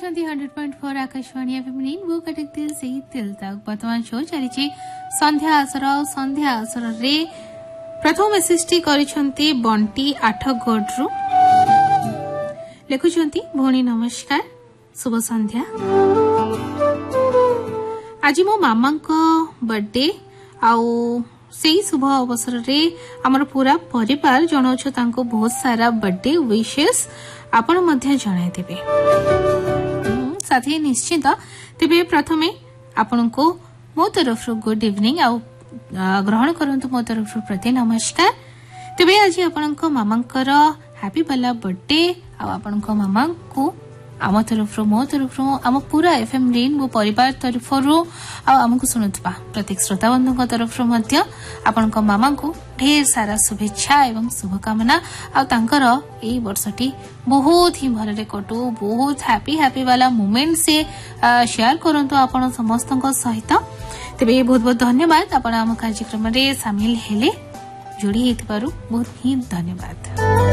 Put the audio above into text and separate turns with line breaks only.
सुनुछंती 100.4 Akashvani FM rainbow Cuttack दिल से दिल तक वर्तमान शो चली संध्या आसर रे प्रथम मेसेजटी करिसंती बंटी 8 गोड्रु लिखुछंती भौणी नमस्कार शुभ संध्या। आज मो मामा को बर्थडे आउ सेही शुभ अवसर रे हमर पूरा परिवार जणाउछ तांको बहुत सारा बर्थडे विशेस आपण मध्य जणाई देबे। साथी निश्चित तेबे प्रथमे आपण को मो तरफ गुड इवनिंग आउ ग्रहण करंतु मो तरफ प्रति नमस्कार। तेबे आज आपण को मामांकर हैप्पी वाला बर्थडे आउ आपण को मामा को आम तरफ मो तरफ आम पूरा एफएम रेनबो परिवार तरफ आमको शुणुवा प्रत्येक श्रोता बंधु तरफ आपण मामा को ढेर सारा शुभेच्छा एवं शुभकामना आंकर यही वर्षटी बहुत ही भल कटू बहुत हैप्पी वाला मोमेंट से शेयर करंतु आपण समस्त सहित। तेबे बहुत बहुत धन्यवाद आपण आम कार्यक्रम रे शामिल हेले जोड़ी हेतबारु बहुत ही धन्यवाद।